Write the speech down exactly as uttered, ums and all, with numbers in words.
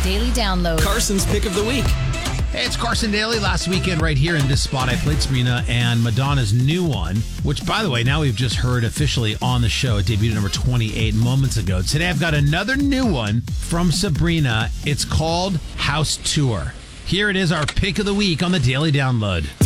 Daily Download. Carson's Pick of the Week. Hey, it's Carson Daly. Last weekend right here in this spot, I played Sabrina and Madonna's new one, which, by the way, now we've just heard officially on the show. It debuted at number twenty-eight moments ago. Today, I've got another new one from Sabrina. It's called House Tour. Here it is, our Pick of the Week on the Daily Download.